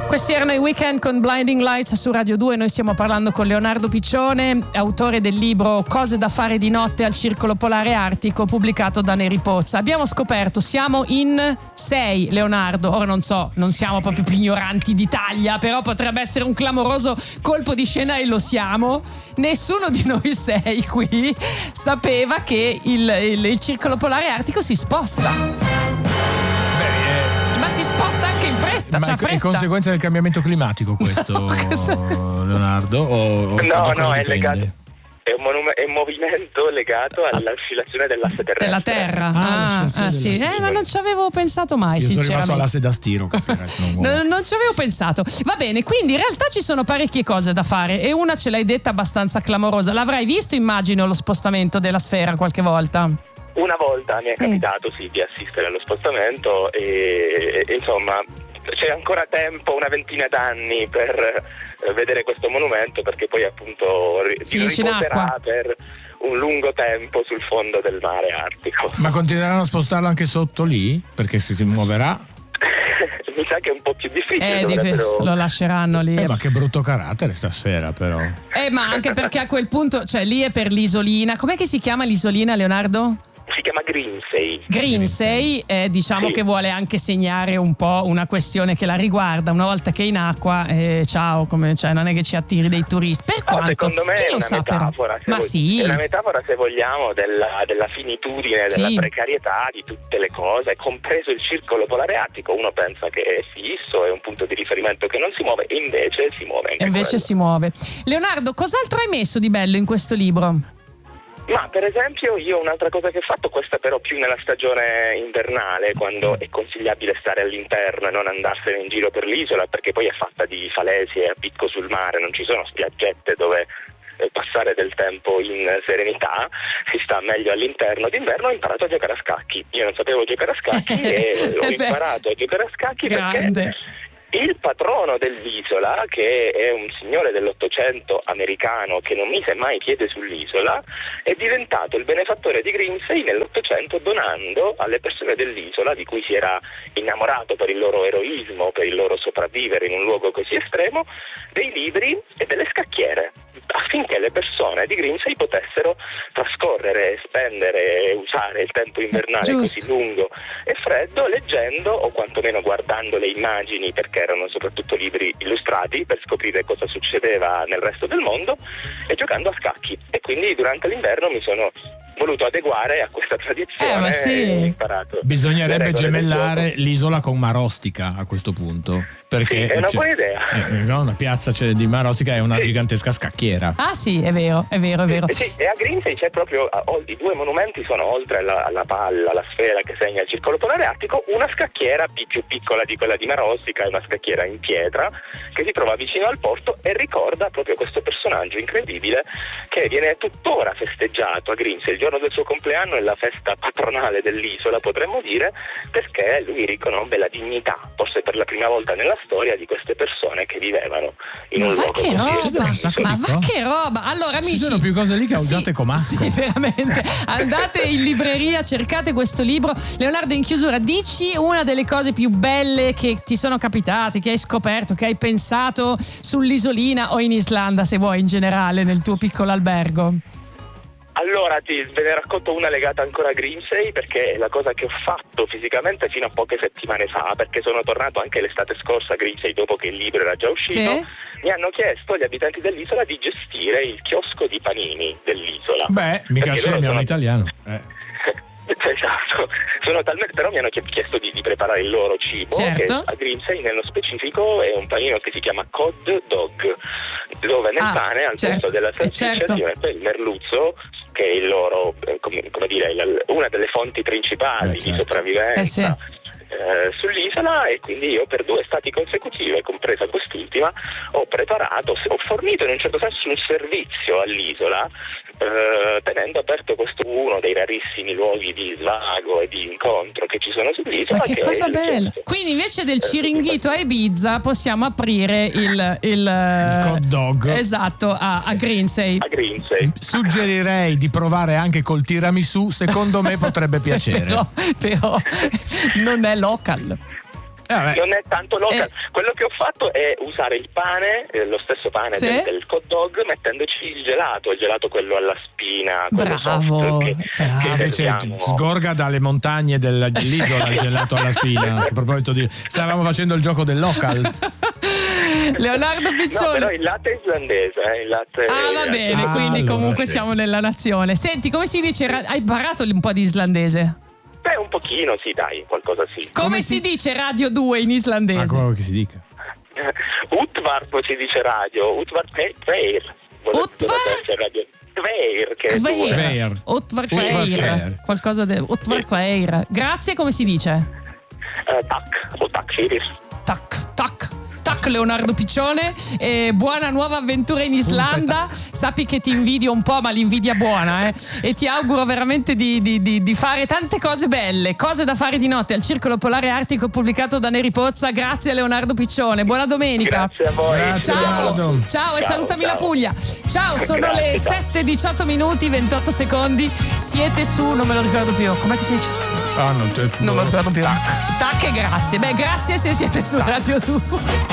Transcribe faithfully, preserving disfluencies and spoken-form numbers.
Questi erano i Weekend con Blinding Lights su Radio due. Noi stiamo parlando con Leonardo Piccione, autore del libro Cose da fare di notte al Circolo Polare Artico, pubblicato da Neri Pozza. Abbiamo scoperto, siamo in sei, Leonardo. Ora non so, non siamo proprio più ignoranti d'Italia, però potrebbe essere un clamoroso colpo di scena e lo siamo. Nessuno di noi sei qui sapeva che il, il, il Circolo Polare Artico si sposta. Beh, Ma si sposta anche in fretta. Ma è conseguenza del cambiamento climatico questo, no, Leonardo? O, o no, no, è legato. È un, monum- è un movimento legato all'oscillazione dell'asse terrestre. Della Terra. Ah, ah, ah sì. Eh, ma non ci avevo pensato mai. Io sono sinceramente. rimasto all'asse da stiro. non, non ci avevo pensato. Va bene, quindi in realtà ci sono parecchie cose da fare e una ce l'hai detta abbastanza clamorosa. L'avrai visto, immagino, lo spostamento della sfera qualche volta? Una volta mi è capitato, mm. sì, di assistere allo spostamento e, e insomma c'è ancora tempo, una ventina d'anni, per vedere questo monumento, perché poi appunto riposerà per un lungo tempo sul fondo del mare Artico. Ma continueranno a spostarlo anche sotto lì? Perché si muoverà? Mi sa che è un po' più difficile. Eh, dovrebbero... Lo lasceranno lì. Eh, ma che brutto carattere sta sfera, però. Eh, ma anche perché a quel punto, cioè lì è per l'isolina. Com'è che si chiama l'isolina, Leonardo? Si chiama Grinsey. Grinsey, eh, diciamo sì. Che vuole anche segnare un po' una questione che la riguarda. Una volta che è in acqua, eh, ciao, come, cioè, non è che ci attiri dei turisti. Per no, quanto? Secondo me Chi è lo una sa, metafora. Ma vog- sì. È una metafora, se vogliamo, della, della finitudine, sì. della precarietà di tutte le cose, compreso il circolo polare artico. Uno pensa che è fisso, è un punto di riferimento che non si muove, e invece si muove anche E invece quello. si muove. Leonardo, cos'altro hai messo di bello in questo libro? Ma per esempio io un'altra cosa che ho fatto, questa però più nella stagione invernale, quando è consigliabile stare all'interno e non andarsene in giro per l'isola, perché poi è fatta di falesi e a picco sul mare, non ci sono spiaggette dove passare del tempo in serenità, si sta meglio all'interno. D'inverno ho imparato a giocare a scacchi. Io non sapevo giocare a scacchi e ho imparato a giocare a scacchi. Grande. Perché il patrono dell'isola, che è un signore dell'Ottocento americano che non mise mai piede sull'isola, è diventato il benefattore di Grinsey nell'Ottocento, donando alle persone dell'isola, di cui si era innamorato per il loro eroismo, per il loro sopravvivere in un luogo così estremo, dei libri e delle scacchiere, affinché le persone di Grinsey potessero trascorrere, spendere e usare il tempo invernale Giusto. così lungo e freddo leggendo, o quantomeno guardando le immagini, perché erano soprattutto libri illustrati per scoprire cosa succedeva nel resto del mondo, e giocando a scacchi. E quindi durante l'inverno mi sono voluto adeguare a questa tradizione. Eh, ma sì. E ho imparato. Bisognerebbe gemellare l'isola con Marostica a questo punto, perché sì, è una cioè, buona idea. eh, no, una piazza cioè, di Marostica è una sì. gigantesca scacchiera. Ah sì, è vero, è vero, è vero. Sì, sì, e a Grinsey c'è proprio, oh, i due monumenti sono, oltre alla, alla palla, alla sfera che segna il circolo polare artico, una scacchiera più piccola di quella di Marostica, è una scacchiera in pietra che si trova vicino al porto e ricorda proprio questo personaggio incredibile che viene tuttora festeggiato a Grinsey. Il giorno del suo compleanno è la festa patronale dell'isola, potremmo dire, perché lui riconobbe la dignità, forse per la prima volta nella storia, di queste persone che vivevano in ma un va luogo che così. roba, ma va che roba. Allora amici, ci sono più cose lì che sì, Augiate Comasco. Sì, veramente. Andate in libreria, cercate questo libro. Leonardo, in chiusura, dici una delle cose più belle che ti sono capitate, che hai scoperto, che hai pensato sull'isolina o in Islanda, se vuoi, in generale, nel tuo piccolo albergo. Allora ti ve ne racconto una legata ancora a Grinsey, perché è la cosa che ho fatto fisicamente fino a poche settimane fa, perché sono tornato anche l'estate scorsa a Grinsey dopo che il libro era già uscito. Sì? Mi hanno chiesto gli abitanti dell'isola di gestire il chiosco di panini dell'isola. Beh, mica Perché c'è loro un sono... italiano. Eh. Esatto, sono talmente, però mi hanno chiesto di, di preparare il loro cibo, certo. che a Grinsey nello specifico è un panino che si chiama cod dog, dove nel ah, pane al certo. posto della salsiccia certo. si mette il merluzzo, che è il loro, come, come dire, una delle fonti principali eh, certo. di sopravvivenza. Eh, sì. Eh, sull'isola, e quindi io per due estati consecutive, compresa quest'ultima, ho preparato, ho fornito in un certo senso un servizio all'isola, eh, tenendo aperto questo uno dei rarissimi luoghi di svago e di incontro che ci sono sull'isola. Ma che, che cosa è bella! il... Quindi invece del Ciringhito a Ibiza possiamo aprire il, il, il hot dog. Esatto, a, a Grinsey. A Grinsey. Suggerirei di provare anche col tiramisù, secondo me potrebbe piacere. però, però non è local. Eh, non è tanto local. Eh. Quello che ho fatto è usare il pane, eh, lo stesso pane Sì? del, del hot dog, mettendoci il gelato, il gelato quello alla spina, quello Bravo, soft, che, bravo. Che invece serviamo. sgorga dalle montagne del- dell'isola il gelato alla spina. A proposito di, stavamo facendo il gioco del local. Leonardo No, Piccioni. però il latte è islandese, eh, il latte Ah, va bene, Ah, quindi allora comunque sì. siamo nella nazione. Senti, come si dice? ra- Hai imparato un po' di islandese? Beh, un pochino, sì, dai, qualcosa sì. Come, Come si... si- dice Radio due in Ma islandese? quello che si dica. Utvarp si dice radio, Utvarp Tveir. Utvar- Dovrebbe essere radio Tveir, che è due. Tveir. Utvarkveir. Utvarkveir. Qualcosa di Utvarkveir. Grazie, come si dice? Eh, tac, o tac firis. Tac, tac. Tac Leonardo Piccione, e buona nuova avventura in Islanda. Sappi che ti invidio un po', ma l'invidia buona, eh? E ti auguro veramente di, di, di, di fare tante cose belle, cose da fare di notte al Circolo Polare Artico, pubblicato da Neri Pozza. Grazie Leonardo Piccione, buona domenica. Grazie a voi. Grazie, Ciao, Leonardo. ciao e Ciao, salutami ciao. la Puglia. Ciao, sono Grazie, le ciao. sette e diciotto minuti, ventotto secondi. Siete su, non me lo ricordo più. Com'è che si dice? Ah, non, te, Non me lo ricordo più. Tac. Tac e grazie. Beh, grazie se siete su Radio due.